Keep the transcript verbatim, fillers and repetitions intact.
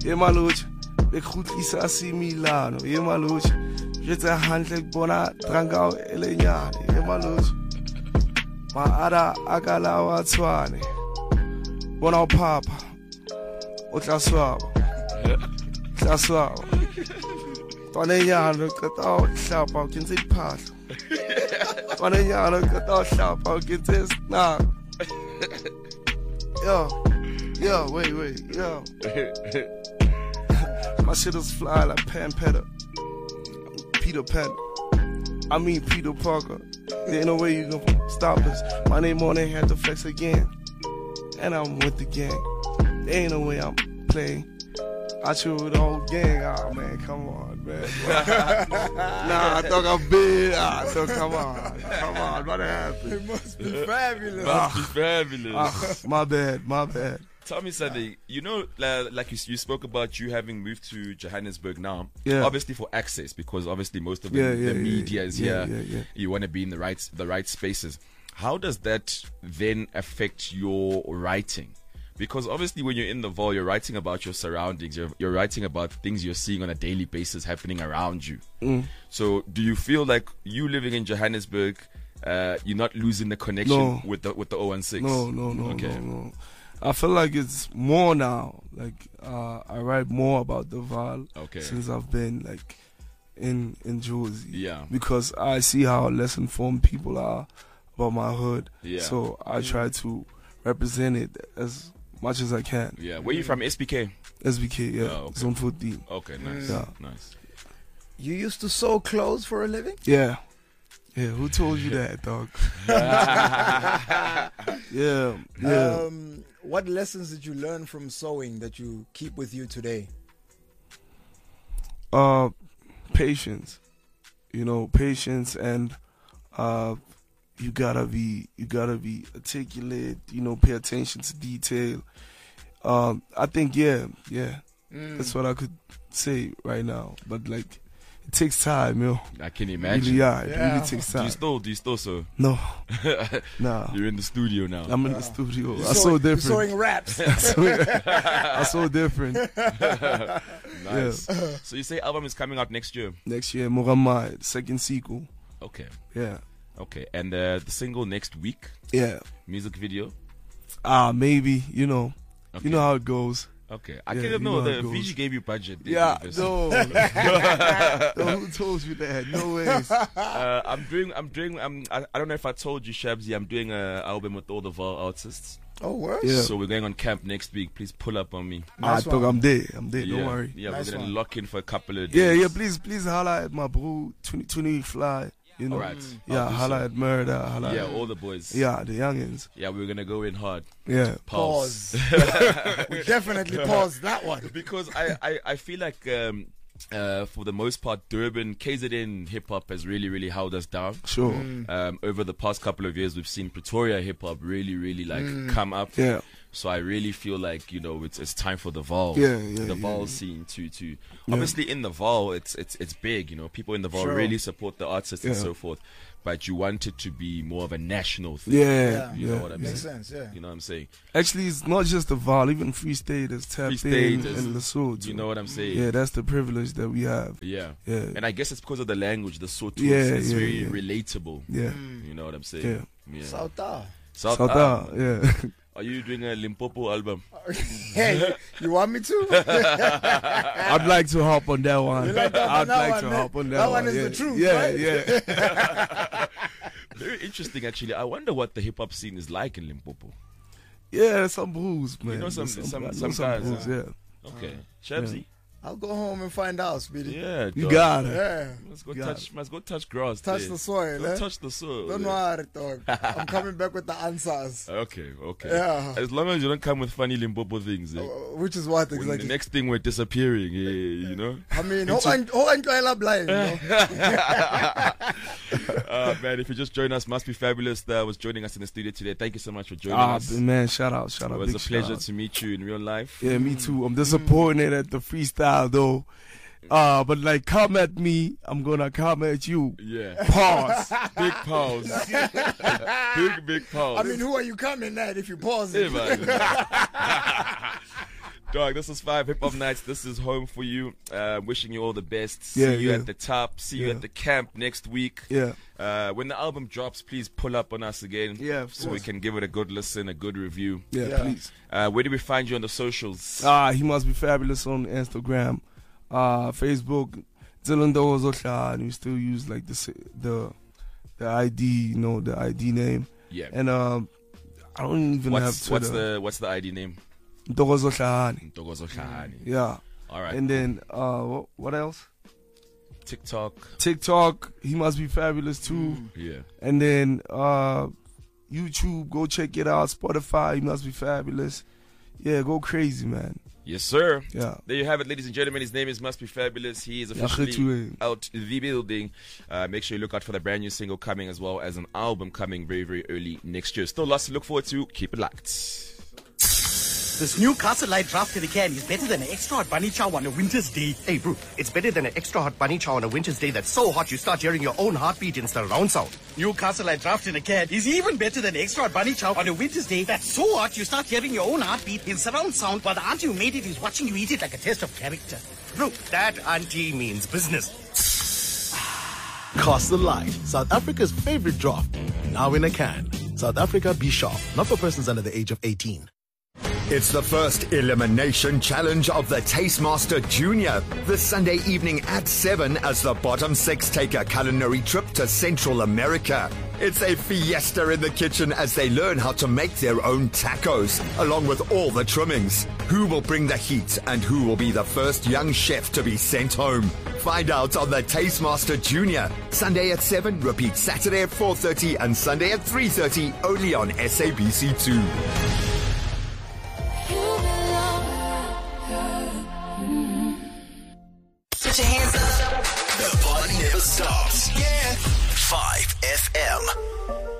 ye maloche le khutlisa similano ye maloche jetse hantle bona drangao elenyane ye maloche ma ara akala wa tshwane bona papa o tla swaba tla swaba twanenyana kata o hlapa ke ntse diphahlo twanenyana kata o hlapa ke ntse snack yo yo wait wait yo my shit is fly like Pan Peter Peter Pan I mean Peter Parker there ain't no way you can stop us my name on it had to flex again and I'm with the gang there ain't no way I'm playing I chew the whole gang. Oh man, come on, man. Nah, I thought I'm big. Ah, so come on, come on, what happened? It must be fabulous. Must be fabulous. Ah, my bad, my bad. Tell me something. You know, uh, like you, you spoke about you having moved to Johannesburg now. Yeah. Obviously for access, because obviously most of the, Yeah, yeah, the yeah, media is yeah, here. yeah, yeah. You want to be in the right the right spaces. How does that then affect your writing? Because obviously when you're in the Vaal, you're writing about your surroundings. You're, you're writing about things you're seeing on a daily basis happening around you. Mm. So do you feel like you living in Johannesburg, uh, you're not losing the connection No. with the with the oh one six? No, no, no, Okay. no, no. I feel like it's more now. Like uh, I write more about the Vaal Okay. since I've been like in in Jersey. Yeah. Because I see how less informed people are about my hood. Yeah. So I try to represent it as much as I can. Yeah. Where you from? S B K? S B K, yeah. Oh, okay. Zone fourteen. Okay, nice. Yeah. Nice. You used to sew clothes for a living? Yeah. Yeah, who told you that, dog? yeah, yeah. Um, what lessons did you learn from sewing that you keep with you today? Uh, patience. You know, patience and uh, you gotta be, you gotta be articulate. You know, pay attention to detail. Um, I think, yeah, yeah. Mm. That's what I could say right now. But like, it takes time, yo. I can Really, imagine. yeah, it Yeah. really takes Do you time. still do you still so? No, nah. You're in the studio now. I'm in the studio. You're I sewing- so you're different. sewing raps. I so different. Nice. So you say album is coming out next year? Next year, Moramai, second sequel. Okay. Yeah, Okay. And uh, the single next week, yeah. music video. Ah, maybe, you know. Okay. You know how it goes. Okay. I Yeah, didn't you know, know how the it goes. V G gave you budget. didn't Yeah, you, no. no. Who told you that? No ways. Uh, I'm doing. I'm doing. I'm. I, I don't know if I told you, Shabzy. I'm doing an album with all the Vaal artists. Oh, word? Yeah. So we're going on camp next week. Please pull up on me. I Nice thought one. I'm there. I'm there. yeah. Don't worry. Yeah, Nice we're gonna one. lock in for a couple of days. Yeah, yeah. Please, please holla at my bro, twenty twenty Fly. You know. All right. Yeah, I'll do holla so. at Murder. Holla. Yeah, at, all the boys. yeah, the youngins. Yeah, we're gonna go in hard. Yeah. Pause. we definitely paused that one. Because I, I, I feel like um, uh, for the most part, Durban, K Z N hip hop has really, really held us down. Sure. Um, over the past couple of years, we've seen Pretoria hip hop really, really like come up. Yeah. So I really feel like, you know, it's it's time for the Vaal, Yeah, yeah, the yeah, Vaal yeah. scene to to obviously in the Vaal, it's it's it's big, you know, people in the Vaal Sure. really support the artists and Yeah. so forth. But you want it to be more of a national thing. Yeah. You yeah. know what I mean? Makes sense, yeah. You know what I'm saying? Actually, it's not just the Vaal. Even Free State is tapped Free in State is- and Lesotho. You know what I'm saying? Yeah, that's the privilege that we have. Yeah. Yeah. And I guess it's because of the language, the Sotho. Yeah, it's yeah, very yeah. relatable. Yeah. You know what I'm saying? Yeah. Yeah. Sauta. South, South ah, Africa, yeah. Are you doing a Limpopo album? Hey, you, you want me to? I'd like to hop on that one. You like to hop on I'd that like one, to man? hop on that, That one one. is yeah. the truth, Yeah, right? yeah. Very interesting, actually. I wonder what the hip hop scene is like in Limpopo. Yeah, some blues, man. know some- There's some- I know some guys, blues, uh, yeah. Okay. Shabzy? I'll go home and find out, Speedy. Yeah. You dog. got it. Yeah. Must go got touch. Must go touch grass. Touch there. the soil, Go eh? touch the soil. Don't yeah. worry, dog. I'm coming back with the answers. Okay. Okay. Yeah. As long as you don't come with funny Limpopo things. Eh? Uh, Which is what When exactly? the next thing we're disappearing. Eh, you know. I mean, who ain't blind, you know? uh, man, if you just joined us, Must Be Fabulous that was joining us in the studio today. Thank you so much for joining Ah, us. man, shout out, shout It out. was big a pleasure shout out. to meet you in real life. Yeah, me too. I'm disappointed at the freestyle though. Uh, but like, come at me, I'm gonna come at you. Yeah. Pause. Big pause. big, big pause. I mean, who are you coming at if you pause Hey, it? man. Dog, this is Five Hip Hop Nights. This is home for you. Uh, wishing you all the best. See Yeah, you yeah. at the top. See you Yeah. at the camp next week. Yeah. Uh, when the album drops, please pull up on us again. Yeah, of so we course. can give it a good listen, a good review. Yeah, Yeah. please. Uh, where do we find you on the socials? Ah, he must be fabulous on Instagram, uh, Facebook. Dylan Dozoshad. We still use like the s- the the I D, you know, the I D name. yeah. And um, I don't even have What's Twitter. what's the what's the I D name? Dozoshad. Ntokozo Hlahani. Yeah. All right. And then uh, what, what else? TikTok. TikTok. He must be fabulous too. Yeah. And then uh, YouTube. Go check it out. Spotify. He must be fabulous. Yeah, go crazy, man. Yes, sir. Yeah. There you have it, ladies and gentlemen. His name is Must Be Fabulous. He is Yeah, officially Getue. out the building. Uh, make sure you look out for the brand new single coming, as well as an album coming very, very early next year. Still lots to look forward to. Keep it locked. This new Castle Light draft in a can is better than an extra hot bunny chow on a winter's day. Hey, bro, it's better than an extra hot bunny chow on a winter's day that's so hot you start hearing your own heartbeat in surround sound. New Castle Light draft in a can is even better than extra hot bunny chow on a winter's day that's so hot you start hearing your own heartbeat in surround sound while the auntie who made it is watching you eat it like a test of character. Bro, that auntie means business. Castle Light, South Africa's favorite draft. Now in a can. South Africa, be sharp. Not for persons under the age of eighteen. It's the first elimination challenge of the Tastemaster Junior. This Sunday evening at seven as the bottom six take a culinary trip to Central America. It's a fiesta in the kitchen as they learn how to make their own tacos, along with all the trimmings. Who will bring the heat and who will be the first young chef to be sent home? Find out on the Tastemaster Junior. Sunday at seven, repeat Saturday at four thirty and Sunday at three thirty, only on S A B C two. Put your hands up. The party never stops. Yeah. five F M.